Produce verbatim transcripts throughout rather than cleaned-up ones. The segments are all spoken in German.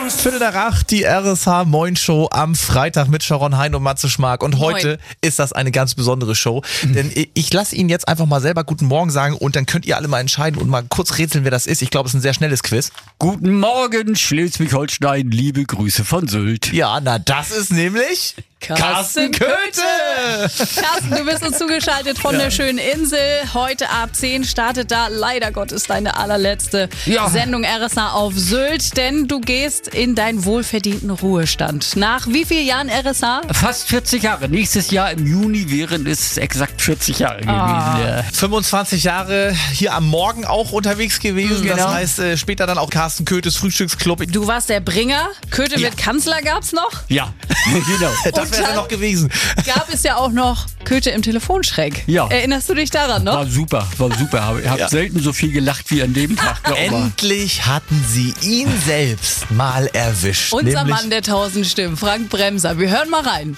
Viertel nach acht, die R S H Moin Show am Freitag mit Sharon Hein und Matze Schmark. Und heute Moin. ist das eine ganz besondere Show, denn ich lasse Ihnen jetzt einfach mal selber Guten Morgen sagen und dann könnt ihr alle mal entscheiden und mal kurz rätseln, wer das ist. Ich glaube, es ist ein sehr schnelles Quiz. Guten Morgen, Schleswig-Holstein, liebe Grüße von Sylt. Ja, na das ist nämlich Carsten Köthe. Carsten, du bist uns zugeschaltet von der schönen Insel. Heute ab zehn startet da leider Gottes deine allerletzte Ja. Sendung R S H auf Sylt, denn du gehst in deinen wohlverdienten Ruhestand. Nach wie vielen Jahren R S H? Fast vierzig Jahre. Nächstes Jahr im Juni wären es exakt vierzig Jahre Ah. gewesen. Ja. fünfundzwanzig Jahre hier am Morgen auch unterwegs gewesen. Genau. Das heißt, äh, später dann auch Carsten Köthes Frühstücksclub. Du warst der Bringer. Köthe Ja. wird Kanzler gab's noch. Ja, genau. Das wäre dann- noch gewesen. Gab es ja auch noch Köthe im Telefonschreck. Ja. Erinnerst du dich daran noch? War super, war super. Ich habe Ja. selten so viel gelacht wie an dem Tag. glaub mal. Endlich hatten sie ihn selbst mal erwischt. Unser nämlich Mann der tausend Stimmen, Frank Bremser. Wir hören mal rein.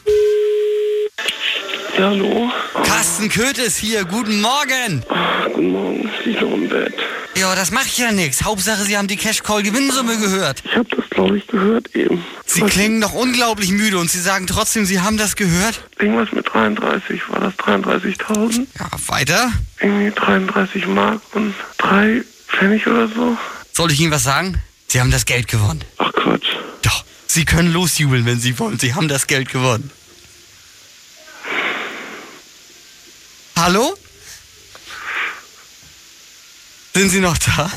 Ja, hallo. Carsten Köthe ist hier, guten Morgen. Guten Morgen, ich liege noch im Bett. Ja, das macht ja nichts. Hauptsache, Sie haben die Cash-Call-Gewinnsumme gehört. Ich habe das, glaube ich, gehört eben. Sie Was- klingen doch unglaublich müde und Sie sagen trotzdem, Sie haben das gehört. Irgendwas mit dreiunddreißig, war das dreiunddreißigtausend? Ja, weiter. Irgendwie dreiunddreißig Mark und drei Pfennig oder so? Soll ich Ihnen was sagen? Sie haben das Geld gewonnen. Ach Quatsch. Doch, Sie können losjubeln, wenn Sie wollen. Sie haben das Geld gewonnen. Hallo? Sind Sie noch da?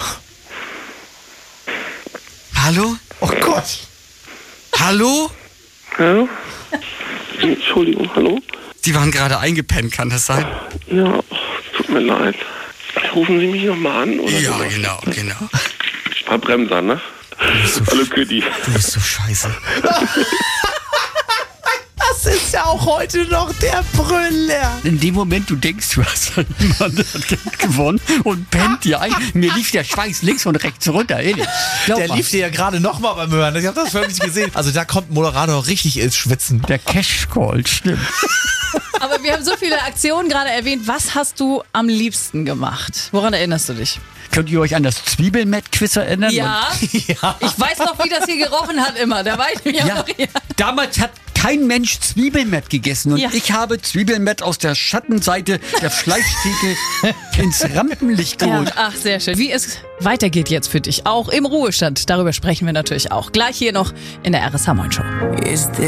Hallo? Oh Gott. Hallo? Ja? Entschuldigung, hallo? Sie waren gerade eingepennt, kann das sein? Ja, oh, tut mir leid. Rufen Sie mich nochmal an, oder? Ja, so? genau, genau. Herr Bremser, ne? Hallo Kütti. Du bist so scheiße. Das ist ja auch heute noch der Brüller. In dem Moment, du denkst, du hast jemand hat Geld gewonnen und pennt dir ein. Mir lief der Schweiß links und rechts runter. Ehrlich. Glaub Der mal. lief dir ja gerade nochmal beim Hören. Ich habe das völlig gesehen. Also da kommt Moderator richtig ins Schwitzen. Der Cash-Call, stimmt. Aber wir haben so viele Aktionen gerade erwähnt. Was hast du am liebsten gemacht? Woran erinnerst du dich? Könnt ihr euch an das Zwiebelmett-Quiz erinnern? Ja, Ja. ich weiß noch, wie das hier gerochen hat immer. Da war ich mir Ja, noch. Ja. damals hat kein Mensch Zwiebelmett gegessen und Ja. ich habe Zwiebelmett aus der Schattenseite der Fleischtheke ins Rampenlicht Ja, geholt. ach, sehr schön. Wie es weitergeht jetzt für dich, auch im Ruhestand. Darüber sprechen wir natürlich auch. Gleich hier noch in der R S H Moin Show. Is there